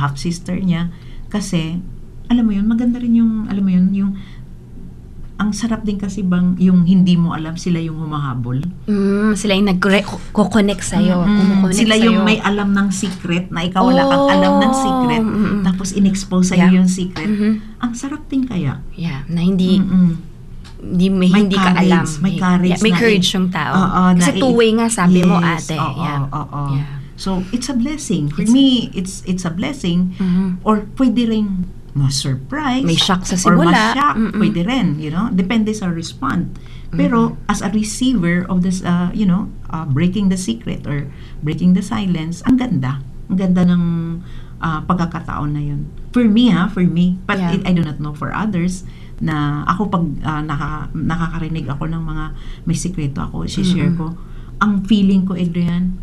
half-sister niya. Kasi, alam mo yun, maganda rin yung, alam mo yun, yung, ang sarap din kasi bang yung hindi mo alam, sila yung humahabol. Sila yung nag-connect sa'yo. Sila yung may alam ng secret na ikaw wala kang alam ng secret. Tapos in-expose sa'yo yung secret. Ang sarap din kaya. Yeah, na hindi hindi ka alam. May courage. May courage yung tao. Kasi two-way nga sabi mo, ate. So, it's a blessing. For me, it's a blessing. Or pwede rin ma-surprise. May shock sa simula. Or ma-shock. Pwede rin, you know. Depende sa respond. Pero, as a receiver of this, breaking the secret or breaking the silence, ang ganda. Ang ganda ng pagkakataon na yun. For me. But I do not know for others, na ako pag nakakarinig ako ng mga may sikreto ako, share ko. Ang feeling ko, Adrian,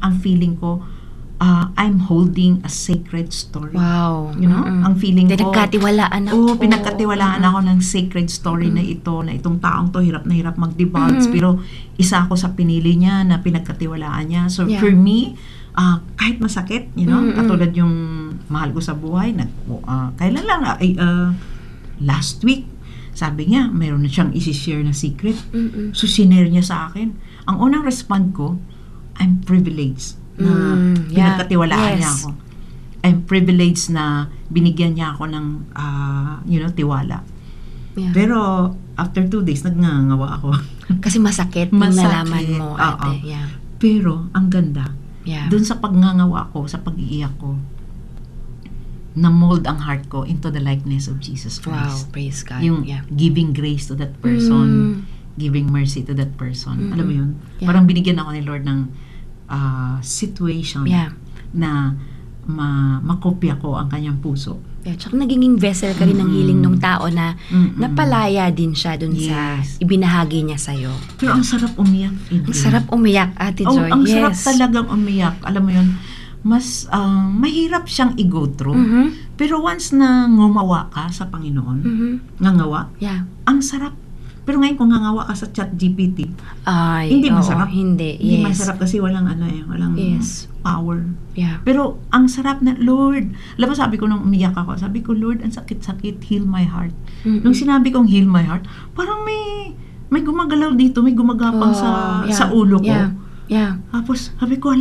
I'm holding a sacred story. Wow. You know? Ang feeling ko, pinagkatiwalaan ako. Pinagkatiwalaan ako ng sacred story na itong taong to, hirap na hirap mag-divulge, pero isa ako sa pinili niya na pinagkatiwalaan niya. So, for me, kahit masakit, you know, katulad yung mahal ko sa buhay, kailan lang, last week, sabi niya, mayroon na siyang isi-share na secret. So, sinare niya sa akin. Ang unang respond ko, I'm privileged na pinagkatiwalaan niya ako. I'm privileged na binigyan niya ako ng, tiwala. Yeah. Pero, after 2 days, nagngangawa ako. Kasi masakit yung nalaman mo, ate. Yeah. Pero, ang ganda. Yeah. Doon sa pagngangawa ko, sa pag-iiyak ko, na-mold ang heart ko into the likeness of Jesus Christ. Wow, praise God. Yung giving grace to that person, giving mercy to that person. Alam mo yun? Parang binigyan ako ni Lord ng situation na makopya ko ang kanyang puso. Tsaka naging vessel ka rin ng healing ng tao na napalaya din siya dun sa ibinahagi niya sa'yo. Pero ang sarap umiyak. Ang sarap umiyak, Ate Joy. Ang sarap talagang umiyak. Alam mo yun, mas mahirap siyang i-go through. Pero once na ngumawa ka sa Panginoon, ngangawa, ang sarap. Pero ngayon kung ngangawa ka sa ChatGPT, hindi masarap. Hindi masarap kasi walang power. Yeah. Pero ang sarap na, Lord, alam mo sabi ko nung umiyak ako, sabi ko, Lord, ang sakit-sakit, heal my heart. Nung sinabi kong heal my heart, parang may gumagalaw dito, may gumagapang sa ulo ko. Tapos sabi ko,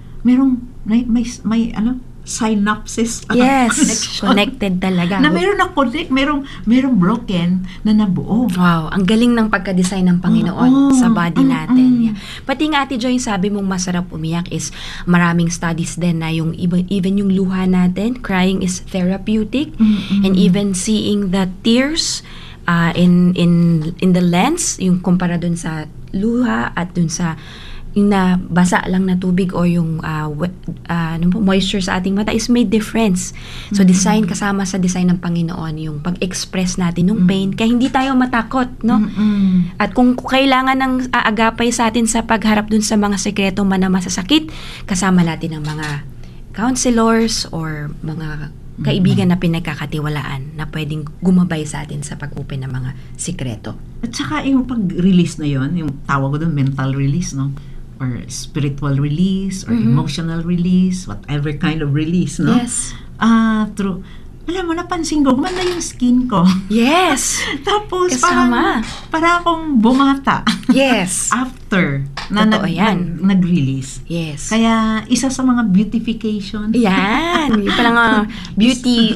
may synapses. Connected talaga. Na meron na connect, merong broken na nabuo. Wow, ang galing ng pagka-design ng Panginoon sa body natin. Pati nga, Ate Joy, sabi mong masarap umiyak is maraming studies din na yung even yung luha natin, crying is therapeutic, and even seeing the tears in the lens, yung kumpara dun sa luha at dun sa yung nabasa lang na tubig o yung moisture sa ating mata is made difference. So, design kasama sa design ng Panginoon yung pag-express natin ng pain kaya hindi tayo matakot, no? At kung kailangan ng aagapay sa atin sa pagharap dun sa mga sekreto man na masasakit, kasama natin ang mga counselors or mga kaibigan na pinagkakatiwalaan na pwedeng gumabay sa atin sa pag-open ng mga sekreto. At saka yung pag-release na yon, yung tawag ko doon, mental release, no? Or spiritual release, or emotional release, whatever kind of release, no? Yes. True. Alam mo, napansin ko, gumanda yung skin ko. Yes. Tapos, kasama. Parang akong bumata. Yes. After na nag-release. Yes. Kaya, isa sa mga beautification. Yan. Yung parang beauty,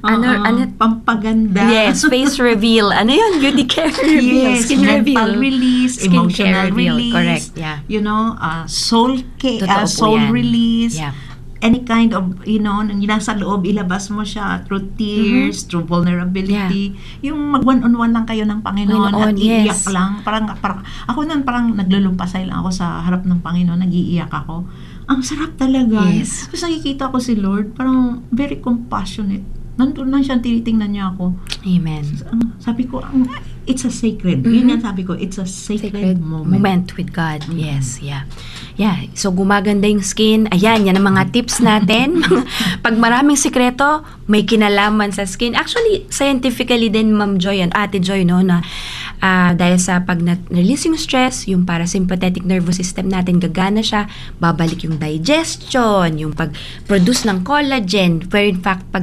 pampaganda. Yes, face reveal. Ano yun? Beauty care reveal. Yes, skin reveal. Mental release, skin emotional release. Correct, yeah. You know, soul release. Yeah. Any kind of, nasa loob, ilabas mo siya through tears, through vulnerability. Yung mag-one-on-one lang kayo ng Panginoon at iiyak lang. Parang ako nun, parang naglulumpasay lang ako sa harap ng Panginoon, nag-iiyak ako. Ang sarap talaga. Yes. Tapos nakikita ko si Lord, parang very compassionate. Nandun lang siya, tinitingnan niya ako. Amen. Sabi ko, it's a sacred. Yun nga sabi ko, it's a sacred moment with God. Yes, yeah. Yeah, so gumaganda yung skin. Ayan, yan ang mga tips natin. Pag maraming sikreto, may kinalaman sa skin. Actually, scientifically din, Ma'am Joy, Ate Joy, no, na dahil sa pag na-release yung stress, yung parasympathetic nervous system natin, gagana siya, babalik yung digestion, yung pag-produce ng collagen, where in fact, pag